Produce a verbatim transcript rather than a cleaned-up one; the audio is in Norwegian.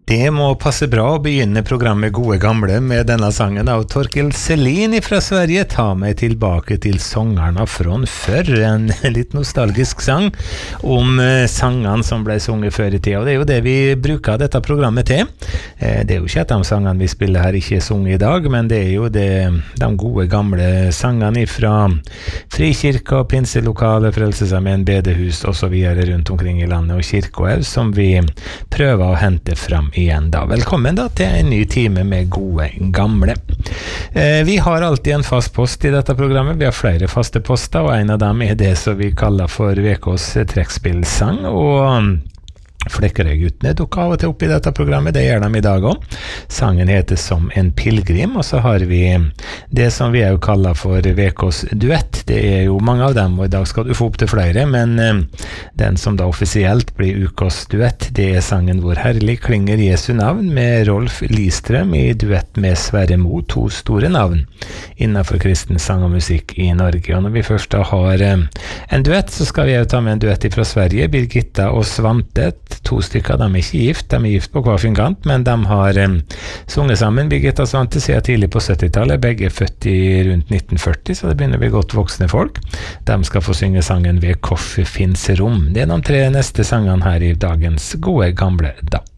Det må passe bra å begynne programmet Gode Gamle med denne sangen av Torkel Selin fra Sverige. Ta meg tilbake til sångarna från förr. En litt nostalgisk sang om eh, sangene som ble sunget før i tida. Og det er jo det vi bruker dette programmet til. Eh, det er jo ikke at de sangene vi spiller her ikke er sunget i dag, men det er jo det, de gode gamle sangene fra frikirka, pinselokale, frelsesarmeen, bedehus og så videre rundt omkring i landet og kirkeøv som vi prøver å hente fram igjen da. Velkommen da til en ny time med Gode Gamle. Eh, vi har alltid en fast post i dette programmet. Vi har flere faste poster, og en av dem er det som vi kaller for Vekås trekkspillsang, og Flekkerøy-guttene dukker av og til opp i dette programmet, det gjør de i dag også. Sangen heter Som en pilgrim, og så har vi det som vi jo kaller for Vekås duett. Det er jo mange av dem, og i dag skal du få opp til flere, men eh, den som da offisielt blir Ukås duett, det er sangen Hvor herlig klinger Jesu navn, med Rolf Listrøm i duett med Sverre Mo, to store navn innenfor kristen sang og musikk i Norge. Og når vi først da har eh, en duett, så skal vi jo ta med en duett fra Sverige, Birgitta og Svante. To stykker, de er ikke gift, de er gift på hver fin kant, men de har um, sunget sammen. Birgitta og Svante siden tidlig på syttitallet, begge født i rundt nitten førti, så det begynner å bli godt voksne folk. De skal få synge sangen Ved korset finnes rom. Det er de tre neste sangene her i dagens Gode Gamle da.